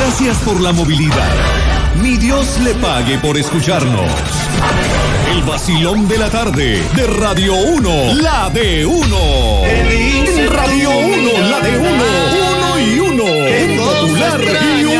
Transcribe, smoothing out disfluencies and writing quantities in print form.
Gracias por la movilidad. Mi Dios le pague por escucharnos. El vacilón de la tarde de Radio 1, la de 1. En Radio